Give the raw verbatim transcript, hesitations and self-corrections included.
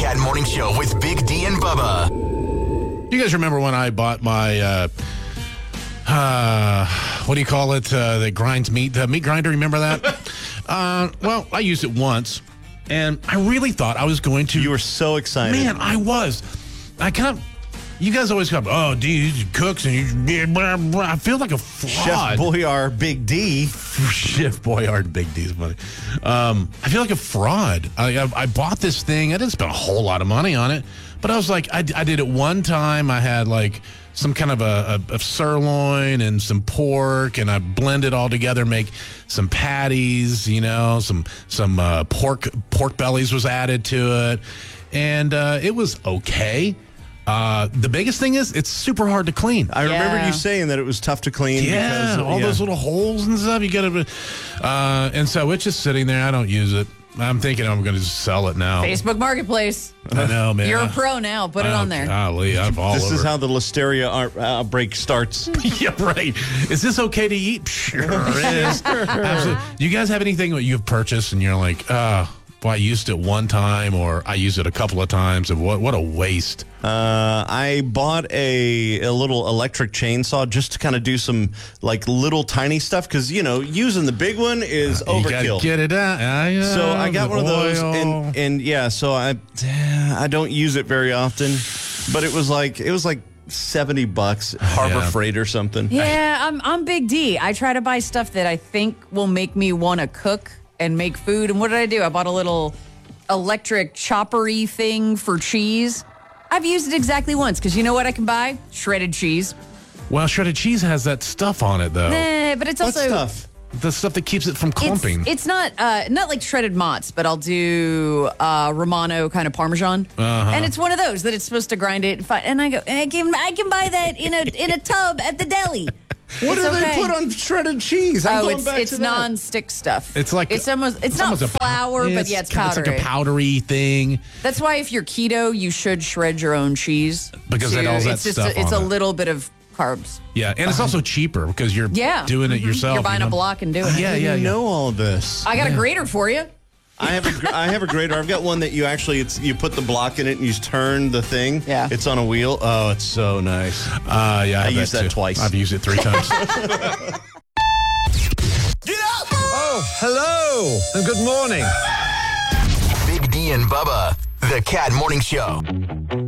Cat Morning Show with Big D and Bubba. You guys remember when I bought my, uh, uh, what do you call it, uh, that grinds meat, the meat grinder, remember that? uh, well, I used it once, and I really thought I was going to... You were so excited. Man, I was. I kind of... You guys always come, oh, dude, he cooks, and you... Blah, blah. I feel like a fraud. Chef Boyardee Big D. Chef Boyardee Big D's money. Um, I feel like a fraud. I, I I bought this thing. I didn't spend a whole lot of money on it, but I was like, I, I did it one time. I had like some kind of a, a, a sirloin and some pork, and I blended all together, make some patties. You know, some some uh, pork pork bellies was added to it, and uh, it was okay. Uh, the biggest thing is it's super hard to clean. I remember Yeah. you saying that it was tough to clean. Yeah, because, all yeah. those little holes and stuff. You got to, uh, and so it's just sitting there. I don't use it. I'm thinking I'm going to just sell it now. Facebook Marketplace. I know, man. You're a pro now. Put it on there. Golly, I'm all This over. is how the listeria out- outbreak starts. Yeah, right. Is this okay to eat? Sure it is. Absolutely. Do you guys have anything that you've purchased and you're like, oh, well, I used it one time, or I used it a couple of times, and what what a waste. Uh, I bought a, a little electric chainsaw just to kind of do some like little tiny stuff because, you know, using the big one is You gotta overkill. get it out. I know, So I got the one of those, oil. and, and yeah, so I I don't use it very often, but it was like it was like seventy bucks, Harbor Yeah. Freight or something. Yeah, I'm I'm Big D. I try to buy stuff that I think will make me want to cook and make food. And what did I do? I bought a little electric choppery thing for cheese. I've used it exactly once because you know what I can buy? Shredded cheese. Well, shredded cheese has that stuff on it, though. Eh, but it's What also stuff? The stuff that keeps it from It's, clumping. it's not uh, not like shredded mozz, but I'll do uh, Romano kind of Parmesan, Uh-huh. and it's one of those that it's supposed to grind it. fi- And I go, I can I can buy that in a in a tub at the deli. What It's do okay. they put on shredded cheese? I'm Oh, going it's back it's to that. non-stick stuff. It's like it's almost it's, not almost a pow- flour, but yeah, it's kind of- powdery. It's like a powdery thing. That's why if you're keto, you should shred your own cheese Because it to- has that it's just stuff a, it's on a it. little bit of carbs. Yeah, and it's also cheaper because you're Yeah, doing it Mhm. yourself. You're buying you a know? block and doing it. Yeah, I yeah, didn't yeah. know all this. I got a grater for you. I have a gr- I have a grater. I've got one that you actually it's you put the block in it and you turn the thing. Yeah. It's on a wheel. Oh, it's so nice. Uh, yeah, I, I have used that too. twice. I've used it three times. Get up! Oh, hello and good morning. Big D and Bubba, the Cat Morning Show.